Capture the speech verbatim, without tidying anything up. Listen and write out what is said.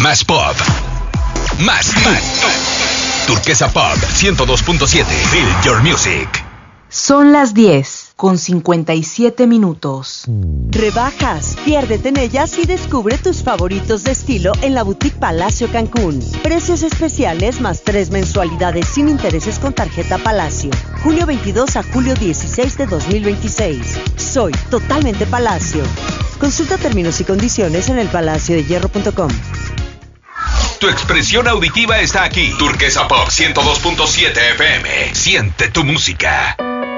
Más pop. Más tú. Turquesa Pop ciento dos punto siete. Feel your music. Son las diez con cincuenta y siete minutos. Rebajas, piérdete en ellas y descubre tus favoritos de estilo en la Boutique Palacio Cancún. Precios especiales más tres mensualidades sin intereses con tarjeta Palacio. junio veintidós a julio dieciséis de dos mil veintiséis. Soy totalmente Palacio. Consulta términos y condiciones en el palacio de hierro punto com. Tu expresión auditiva está aquí. Turquesa Pop ciento dos punto siete F M. Siente tu música.